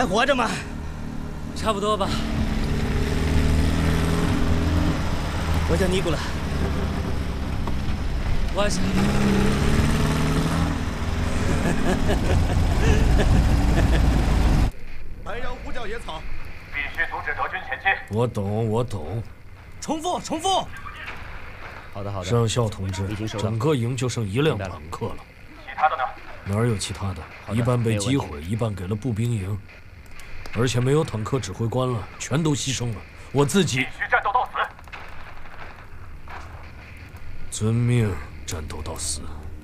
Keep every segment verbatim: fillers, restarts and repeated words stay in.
活着吗？ 差不多吧。 我叫尼古拉。 我是。 白杨呼叫野草， 必须阻止德军前进。 我懂，我懂。 重复，重复。 好的，好的。 上校同志，整个营就剩一辆坦克了。 其他的呢？ 哪儿有其他的？一半被击毁，一半给了步兵营。而且没有坦克指挥官了，全都牺牲了。我自己必须战斗到死。 遵命，战斗到死。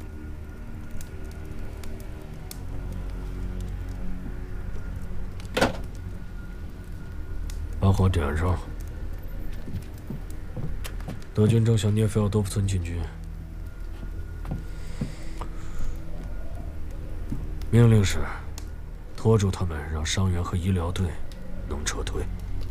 把火点上。德军正向涅菲奥多夫村进军。命令是，拖住他们，让伤员和医疗队能撤退。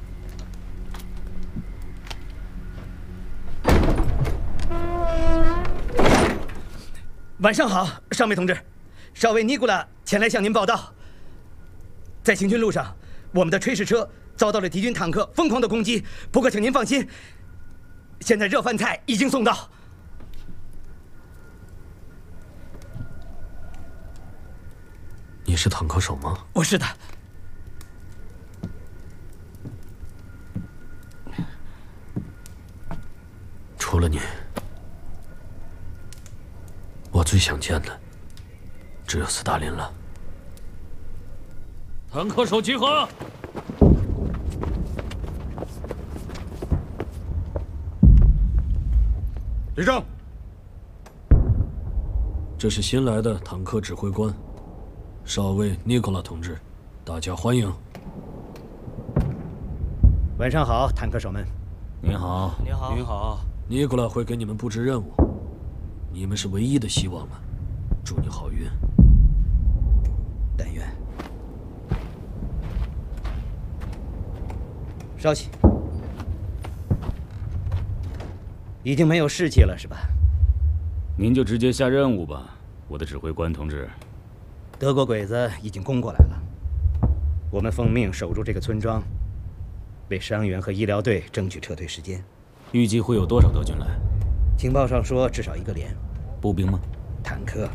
晚上好，上尉同志，少尉尼古拉前来向您报道。在行军路上，我们的炊事车遭到了敌军坦克疯狂的攻击。不过，请您放心，现在热饭菜已经送到。 你是坦克手吗？ 我是的。 除了你，我最想见的只有斯大林了。坦克手集合！ 立正。 这是新来的坦克指挥官，少尉尼古拉同志，大家欢迎。 晚上好，坦克手们。 您好， 您好， 您好。 尼古拉会给你们布置任务，你们是唯一的希望了。祝你好运。 但愿。稍息。已经没有士气了，是吧？ 您就直接下任务吧，我的指挥官同志。 德国鬼子已经攻过来了，我们奉命守住这个村庄，为伤员和医疗队争取撤退时间。 预计会有多少德军来？ 情报上说至少一个连。 步兵吗？ 坦克。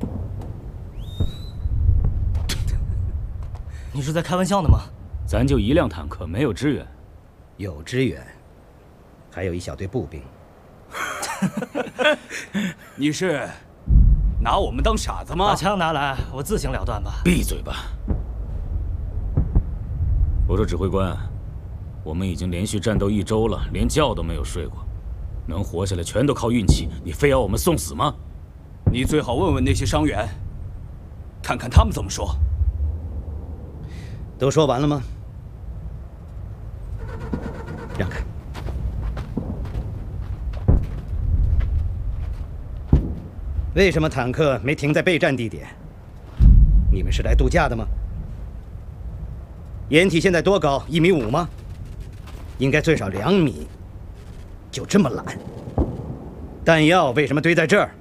你是在开玩笑呢吗？ 咱就一辆坦克，没有支援。 有支援，还有一小队步兵。 你是拿我们当傻子吗？ 把枪拿来，我自行了断吧。 闭嘴吧！我说指挥官，我们已经连续战斗一周了，连觉都没有睡过，能活下来全都靠运气，你非要我们送死吗？ 你最好问问那些伤员，看看他们怎么说。 都说完了吗？让开。为什么坦克没停在备战地点？你们是来度假的吗？掩体现在多高？一米五吗？应该最少两米。就这么懒？弹药为什么堆在这儿？